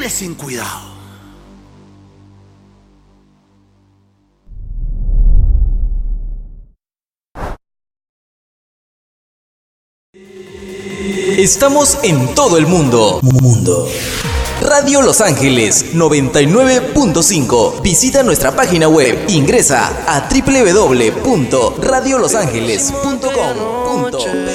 Dale sin cuidado. Estamos en todo el mundo. Radio Los Ángeles 99.5. Visita nuestra página web. Ingresa a www.radiolosangeles.com.pe.